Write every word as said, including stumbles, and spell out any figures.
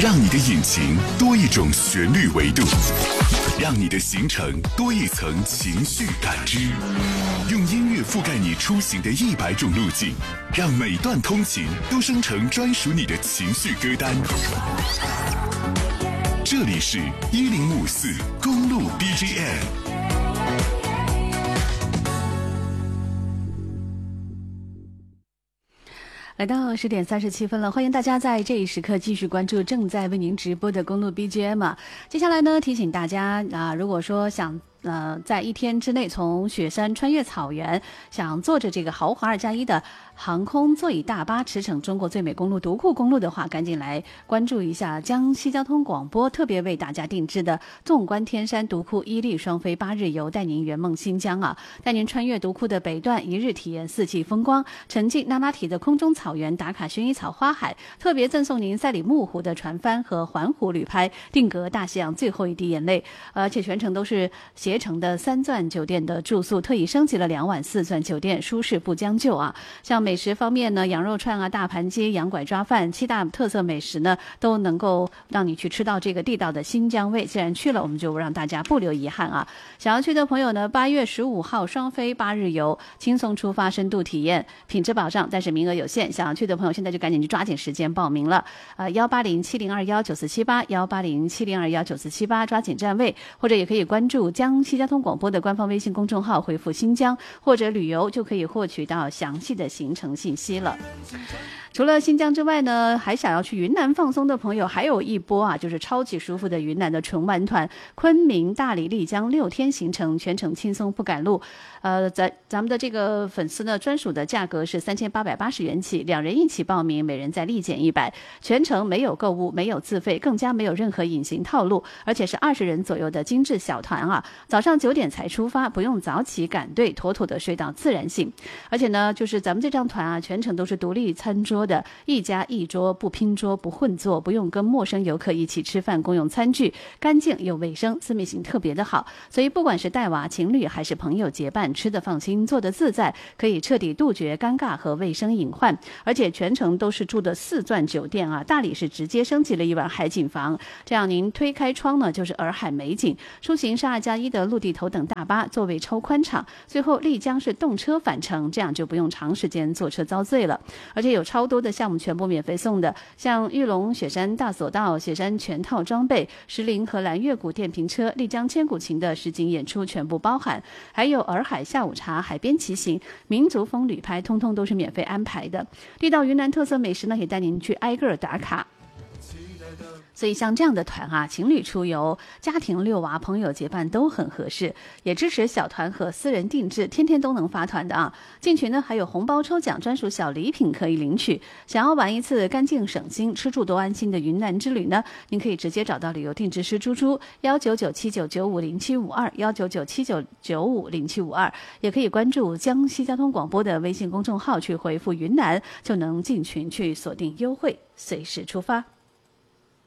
让你的引擎多一种旋律维度，让你的行程多一层情绪感知。用音乐覆盖你出行的一百种路径，让每段通勤都生成专属你的情绪歌单。这里是一零五四公路 B G M。 来到十点三十七分了，欢迎大家在这一时刻继续关注正在为您直播的公路 B G M 啊。接下来呢，提醒大家啊，如果说想呃在一天之内从雪山穿越草原，想坐着这个豪华二加一的航空座椅大巴驰骋中国最美公路独库公路的话，赶紧来关注一下江西交通广播特别为大家定制的纵观天山独库伊利双飞八日游，带您圆梦新疆啊，带您穿越独库的北段，一日体验四季风光，沉浸那拉提的空中草原，打卡薰衣草花海，特别赠送您赛里木湖的船帆和环湖旅拍，定格大西洋最后一滴眼泪，而且全程都是携程的三钻酒店的住宿，特意升级了两晚四钻酒店，舒适不将就啊。像美食方面呢，羊肉串啊、大盘鸡、羊拐抓饭，七大特色美食呢都能够让你去吃到这个地道的新疆味。既然去了，我们就让大家不留遗憾啊。想要去的朋友呢，八月十五号双飞八日游，轻松出发，深度体验，品质保障，但是名额有限。想要去的朋友，现在就赶紧去抓紧时间报名了。呃，幺八零七零二幺九四七八，幺八零七零二幺九四七八，抓紧占位，或者也可以关注江西交通广播的官方微信公众号，回复新疆或者旅游，就可以获取到详细的行程信息了。除了新疆之外呢，还想要去云南放松的朋友还有一波啊，就是超级舒服的云南的纯玩团，昆明、大理、丽江六天行程，全程轻松不赶路。呃，咱咱们的这个粉丝呢，专属的价格是三千八百八十元起，两人一起报名，每人再立减一百，全程没有购物，没有自费，更加没有任何隐形套路，而且是二十人左右的精致小团啊。早上九点才出发，不用早起赶队，妥妥的睡到自然醒。而且呢，就是咱们这张团啊，全程都是独立餐桌的，一家一桌，不拼桌不混坐，不用跟陌生游客一起吃饭共用餐具，干净又卫生，私密性特别的好。所以不管是带娃、情侣还是朋友结伴，吃得放心，坐得自在，可以彻底杜绝尴尬和卫生隐患。而且全程都是住的四钻酒店啊，大理是直接升级了一晚海景房，这样您推开窗呢就是洱海美景。出行是二加一的陆地头等大巴，座位超宽敞。最后丽江是动车返程，这样就不用长时间坐车遭罪了。而且有超多的项目全部免费送的，像玉龙雪山大索道、雪山全套装备、石林和蓝月谷电瓶车、丽江千古情的实景演出全部包含，还有洱海下午茶、海边骑行、民族风旅拍，通通都是免费安排的。地道云南特色美食呢，也带您去挨个打卡。所以像这样的团啊，情侣出游、家庭遛娃、朋友结伴都很合适，也支持小团和私人定制，天天都能发团的啊。进群呢还有红包抽奖、专属小礼品可以领取。想要玩一次干净省心、吃住都安心的云南之旅呢，您可以直接找到旅游定制师猪猪幺九九七九九五零七五二幺九九七九九五零七五二，也可以关注江西交通广播的微信公众号去回复云南，就能进群去锁定优惠，随时出发。